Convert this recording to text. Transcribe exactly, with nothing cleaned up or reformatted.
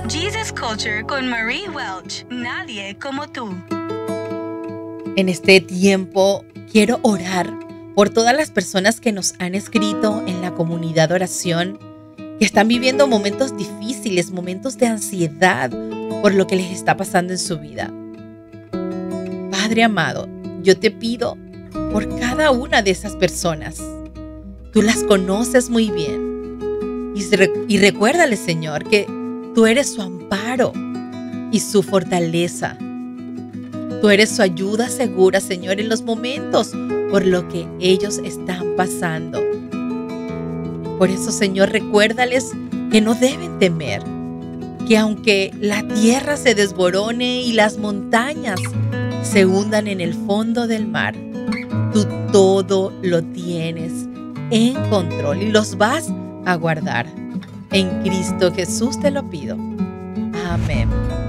Jesus Culture con Marie Welch. Nadie como tú. En este tiempo quiero orar por todas las personas que nos han escrito en la comunidad de oración, que están viviendo momentos difíciles, momentos de ansiedad por lo que les está pasando en su vida. Padre amado, yo te pido por cada una de esas personas. Tú las conoces muy bien. Y, y recuérdale, Señor, que tú eres su amparo y su fortaleza. Tú eres su ayuda segura, Señor, en los momentos por lo que ellos están pasando. Por eso, Señor, recuérdales que no deben temer, que aunque la tierra se desborone y las montañas se hundan en el fondo del mar, tú todo lo tienes en control y los vas a guardar. En Cristo Jesús te lo pido. Amén.